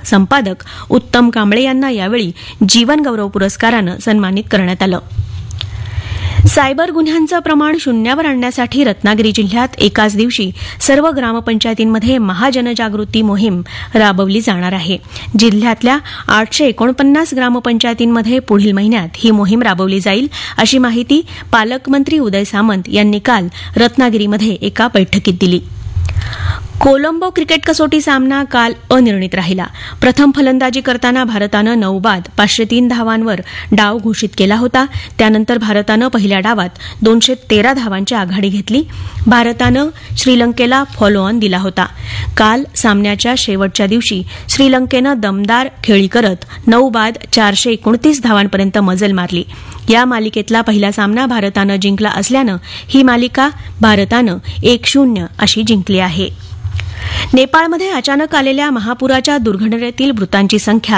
संपादक उत्तम कांबळे यांना यावेळी जीवन गौरव पुरस्कारानं सन्मानित करण्यात आलं. सायबर गुन्ह्यांचं प्रमाण शून्यावर आणण्यासाठी रत्नागिरी जिल्ह्यात एकाच दिवशी सर्व ग्रामपंचायतींमध्ये महाजनजागृती मोहीम राबवली जाणार आहे. जिल्ह्यातल्या 849 ग्रामपंचायतींमध्ये पुढील महिन्यात ही मोहीम राबवली जाईल, अशी माहिती पालकमंत्री उदय सामंत यांनी काल रत्नागिरीमध्ये एका बैठकीत दिली. कोलंबो क्रिकेट कसोटी सामना काल अनिर्णित राहिला. प्रथम फलंदाजी करताना भारतानं 9 बाद 503 धावांवर डाव घोषित केला होता. त्यानंतर भारतानं पहिल्या डावात 213 धावांची आघाडी घेतली. भारतानं श्रीलंकेला फॉलो ऑन दिला होता. काल सामन्याच्या शेवटच्या दिवशी श्रीलंकेनं दमदार खेळी करत 9 बाद 429 धावांपर्यंत मजल मारली. या मालिकेतला पहिला सामना भारतानं जिंकला असल्यानं ही मालिका भारतानं 1-0 अशी जिंकली आहे. नेपाळमध्ये अचानक आलेल्या महापुराच्या दुर्घटनेतील मृतांची संख्या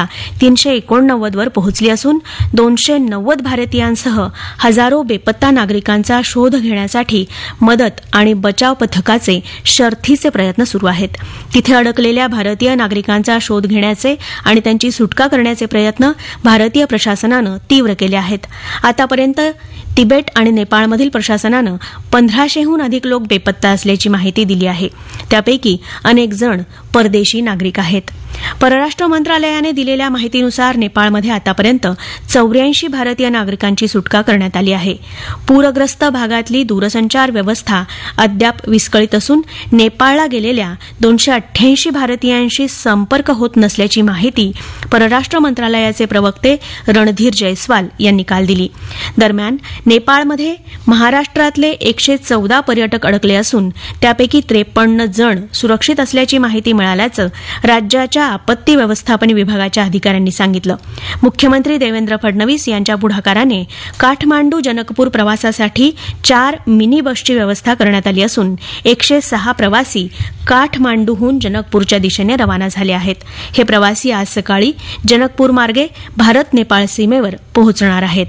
389 वर पोहोचली असून 290 भारतीयांसह हजारो बेपत्ता नागरिकांचा शोध घेण्यासाठी मदत आणि बचाव पथकाचे शर्थीचे प्रयत्न सुरू आहेत. तिथे अडकलेल्या भारतीय नागरिकांचा शोध घेण्याचे आणि त्यांची सुटका करण्याचे प्रयत्न भारतीय प्रशासनानं तीव्र केले आहेत. आतापर्यंत तिबेट आणि नेपाळमधील प्रशासनानं 1500हून अधिक लोक बेपत्ता असल्याची माहिती दिली आहे. त्यापैकी अनेक जण परदेशी नागरिक आहेत. परराष्ट्र मंत्रालयाने दिलेल्या माहितीनुसार नेपाळमध्ये आतापर्यंत 84 भारतीय नागरिकांची सुटका करण्यात आली आहे. पूरग्रस्त भागातली दूरसंचार व्यवस्था अद्याप विस्कळीत असून नेपाळला गेलेल्या 288 भारतीयांशी संपर्क होत नसल्याची माहिती परराष्ट्र मंत्रालयाचे प्रवक्ते रणधीर जयस्वाल यांनी काल दिली. दरम्यान नेपाळमध्ये महाराष्ट्रातले 114 पर्यटक अडकले असून त्यापैकी 53 जण सुरक्षित असल्याची माहिती मिळाल्याचं राज्याच्या आपत्ती व्यवस्थापन विभागाच्या अधिकाऱ्यांनी सांगितलं. मुख्यमंत्री देवेंद्र फडणवीस यांच्या पुढाकाराने काठमांडू जनकपूर प्रवासासाठी 4 मिनी बसची व्यवस्था करण्यात आली असून 106 प्रवासी काठमांडूहून जनकपूरच्या दिशेने रवाना झाले आहेत. हे प्रवासी आज सकाळी जनकपूर मार्गे भारत नेपाळ सीमेवर पोहोचणार आहेत.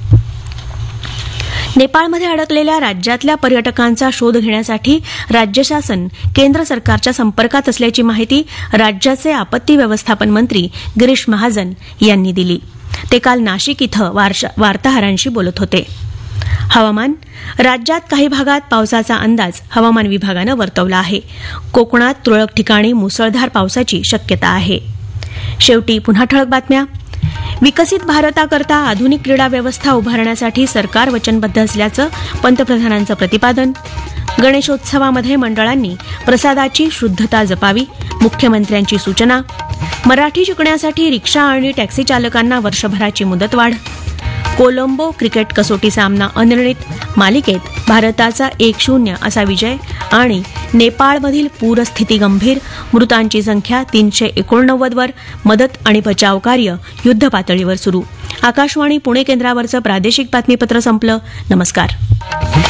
नेपाळमध्ये अडकलेल्या राज्यातल्या पर्यटकांचा शोध घेण्यासाठी राज्य शासन केंद्र सरकारच्या संपर्कात असल्याची माहिती राज्याचे आपत्ती व्यवस्थापन मंत्री गिरीश महाजन यांनी दिली. ते काल नाशिक इथं वार्ताहरांशी बोलत होते. हवामान. राज्यात काही भागात पावसाचा अंदाज हवामान विभागानं वर्तवला आहे. कोकणात तुरळक ठिकाणी मुसळधार पावसाची शक्यता आहे. शेवटी पुन्हा ठळक बातम्या. विकसित भारताकरता आधुनिक क्रीडा व्यवस्था उभारण्यासाठी सरकार वचनबद्ध असल्याचं पंतप्रधानांचं प्रतिपादन. गणेशोत्सवामध्ये मंडळांनी प्रसादाची शुद्धता जपावी, मुख्यमंत्र्यांची सूचना. मराठी शिकण्यासाठी रिक्षा आणि टॅक्सी चालकांना वर्षभराची मुदतवाढ. कोलंबो क्रिकेट कसोटी सामना अनिर्णित, मालिकेत भारताचा 1-0 असा विजय. आणि नेपाळमधील पूरस्थिती गंभीर, मृतांची संख्या 389 वर, मदत आणि बचाव कार्य युद्धपातळीवर सुरू. आकाशवाणी पुणे केंद्रावरचं प्रादेशिक बातमीपत्र संपलं. नमस्कार.